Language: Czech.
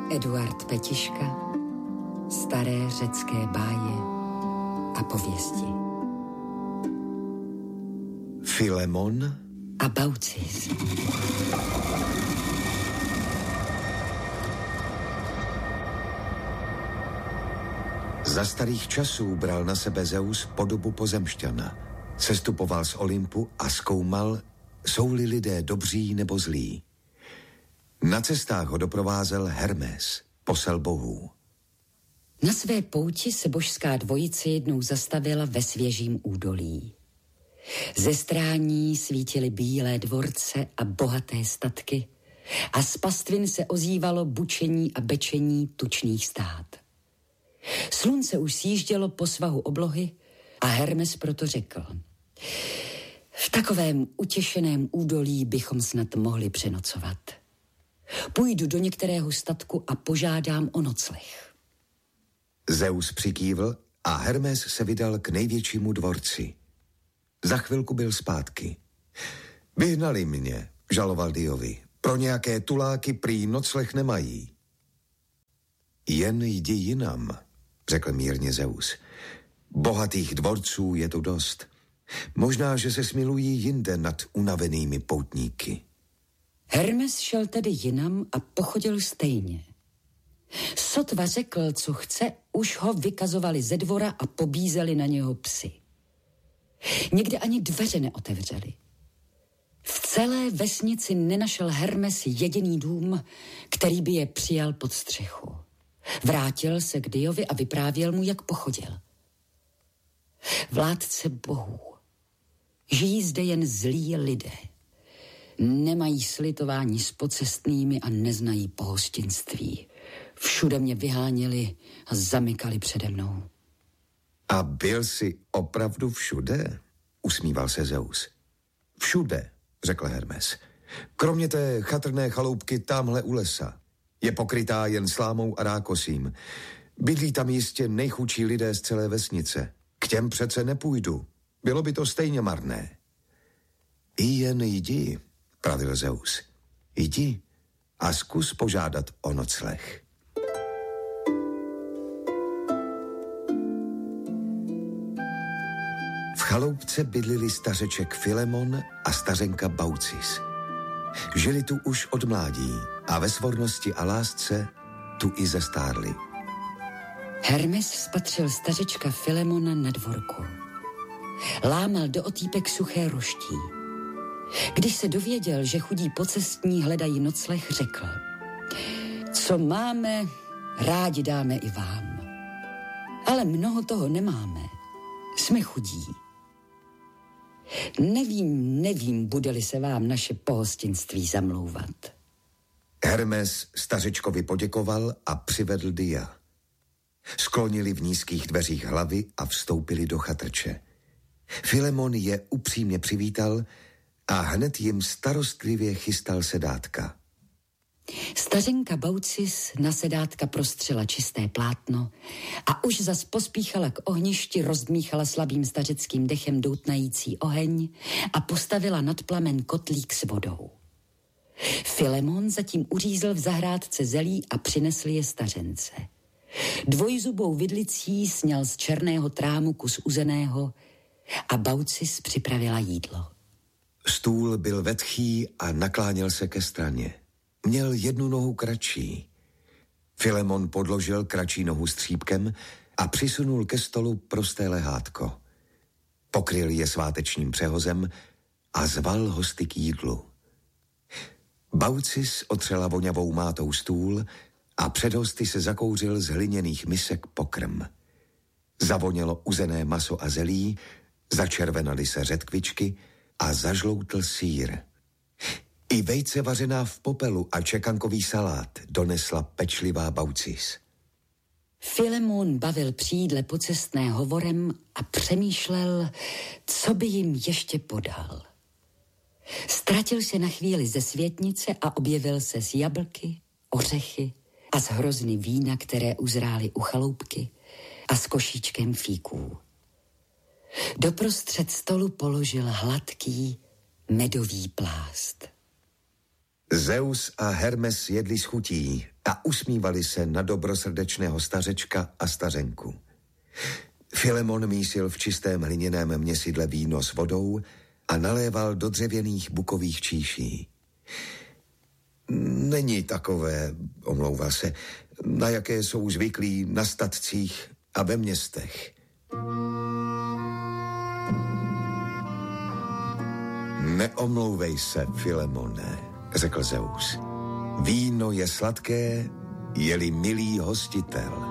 Eduard Petiška, staré řecké báje a pověsti. Filemon a Baucis. Za starých časů bral na sebe Zeus podobu pozemšťana. Sestupoval z Olympu a zkoumal, jsou-li lidé dobří nebo zlí. Na cestách ho doprovázel Hermes, posel bohů. Na své pouti se božská dvojice jednou zastavila ve svěžím údolí. Ze strání svítily bílé dvorce a bohaté statky a z pastvin se ozývalo bučení a bečení tučných stád. Slunce už sjíždělo po svahu oblohy a Hermes proto řekl: v takovém utěšeném údolí bychom snad mohli přenocovat. Půjdu do některého statku a požádám o nocleh. Zeus přikývl a Hermes se vydal k největšímu dvorci. Za chvilku byl zpátky. Vyhnali mě, žaloval Diovi. Pro nějaké tuláky prý nocleh nemají. Jen jdi jinam, řekl mírně Zeus. Bohatých dvorců je tu dost. Možná, že se smilují jinde nad unavenými poutníky. Hermes šel tedy jinam a pochodil stejně. Sotva řekl, co chce, už ho vykazovali ze dvora a pobízeli na něho psy. Někde ani dveře neotevřeli. V celé vesnici nenašel Hermes jediný dům, který by je přijal pod střechu. Vrátil se k Diovi a vyprávěl mu, jak pochodil. Vládce bohů, žijí zde jen zlí lidé. Nemají slitování s pocestnými a neznají pohostinství. Všude mě vyháněli a zamykali přede mnou. A byl jsi opravdu všude? Usmíval se Zeus. Všude, řekl Hermes. Kromě té chatrné chaloupky tamhle u lesa. Je pokrytá jen slámou a rákosím. Bydlí tam jistě nejchudší lidé z celé vesnice. K těm přece nepůjdu. Bylo by to stejně marné. I jen jdi, pravil Zeus. Jdi a zkus požádat o nocleh. V chaloupce bydlili stařeček Filemon a stařenka Baucis. Žili tu už od mládí a ve svornosti a lásce tu i zestárli. Hermes spatřil stařečka Filemona na dvorku. Lámal do otýpek suché roští. Když se dověděl, že chudí pocestní hledají nocleh, řekl: co máme, rádi dáme i vám. Ale mnoho toho nemáme. Jsme chudí. Nevím, bude-li se vám naše pohostinství zamlouvat. Hermes stařečkovi poděkoval a přivedl Dia. Sklonili v nízkých dveřích hlavy a vstoupili do chatrče. Filemon je upřímně přivítal a hned jim starostlivě chystal sedátka. Stařenka Baucis na sedátka prostřela čisté plátno a už zas pospíchala k ohništi, rozdmíchala slabým stařeckým dechem doutnající oheň a postavila nad plamen kotlík s vodou. Filemon zatím uřízl v zahrádce zelí a přinesl je stařence. Dvojzubou vidlicí sněl z černého trámu kus uzeného a Baucis připravila jídlo. Stůl byl vetchý a nakláněl se ke straně. Měl jednu nohu kratší. Filemon podložil kratší nohu střípkem a přisunul ke stolu prosté lehátko. Pokryl je svátečním přehozem a zval hosty k jídlu. Baucis otřela voňavou mátou stůl a před hosty se zakouřil z hliněných misek pokrm. Zavonělo uzené maso a zelí, začervenaly se řetkvičky a zažloutl sýr. I vejce vařená v popelu a čekankový salát donesla pečlivá Baucis. Filemon bavil při jídle pocestné hovorem a přemýšlel, co by jim ještě podal. Ztratil se na chvíli ze světnice a objevil se z jablky, ořechy a z hrozny vína, které uzrály u chaloupky a s košíčkem fíků. Doprostřed stolu položil hladký medový plást. Zeus a Hermes jedli s chutí a usmívali se na dobrosrdečného stařečka a stařenku. Filemon mísil v čistém hliněném měsidle víno s vodou a naléval do dřevěných bukových číší. Není takové, omlouval se, na jaké jsou zvyklí na statcích a ve městech. Neomlouvej se, Filemone, řekl Zeus. Víno je sladké, je-li milý hostitel.